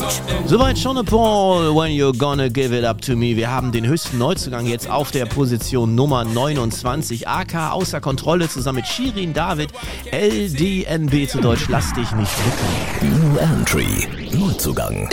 Soweit Sean Paul, When You're Gonna Give It Up To Me. Wir haben den höchsten Neuzugang jetzt auf der Position Nummer 29. AK außer Kontrolle zusammen mit Shirin David. LDNB zu Deutsch, lass dich nicht blicken. New Entry, Neuzugang.